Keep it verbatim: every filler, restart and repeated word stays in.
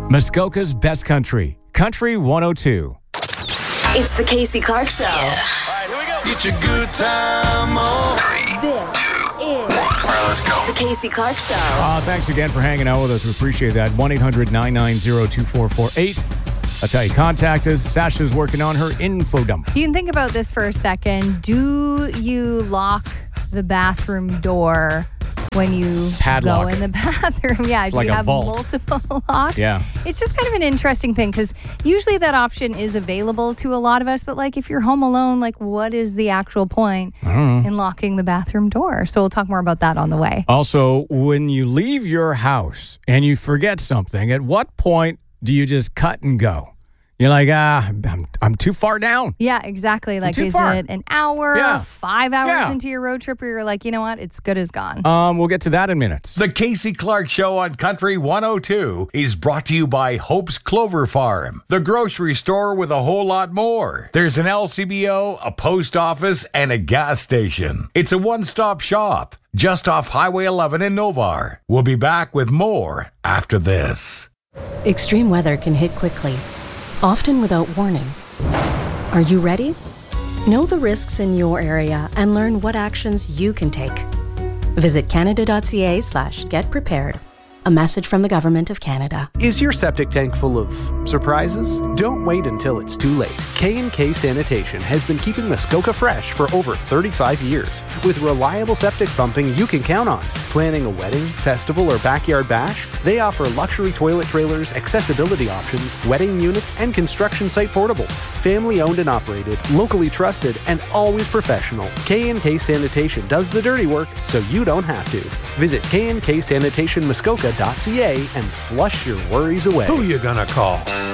Muskoka's best country, Country one oh two. It's the Casey Clark Show. Yeah. All right, here we go. Get your good time on. This is All right, let's go. the Casey Clark Show. Uh, thanks again for hanging out with us. We appreciate that. one eight hundred nine nine zero two four four eight. That's how you contact us. Sasha's working on her info dump. You can think about this for a second. Do you lock the bathroom door when you Padlock. go in the bathroom? Yeah, It's do like you a have vault. multiple locks? Yeah. It's just kind of an interesting thing because usually that option is available to a lot of us. But like if you're home alone, like what is the actual point in locking the bathroom door? So we'll talk more about that on the way. Also, when you leave your house and you forget something, at what point do you just cut and go? You're like, ah, I'm, I'm too far down. Yeah, exactly. Like, too is far. it an hour, Yeah. five hours Yeah. into your road trip where you're like, you know what? It's good as gone. Um, we'll get to that in minutes. The Casey Clark Show on Country one oh two is brought to you by Hope's Clover Farm, the grocery store with a whole lot more. There's an L C B O, a post office, and a gas station. It's a one-stop shop just off Highway eleven in Novar. We'll be back with more after this. Extreme weather can hit quickly, often without warning. Are you ready? Know the risks in your area and learn what actions you can take. Visit canada.ca slash get prepared. A message from the Government of Canada. Is your septic tank full of surprises? Don't wait until it's too late. K and K Sanitation has been keeping Muskoka fresh for over thirty-five years with reliable septic pumping you can count on. Planning a wedding, festival, or backyard bash? They offer luxury toilet trailers, accessibility options, wedding units, and construction site portables. Family owned and operated, locally trusted, and always professional. K and K Sanitation does the dirty work so you don't have to. Visit K and K Sanitation Muskoka dot C A and flush your worries away. Who you gonna call?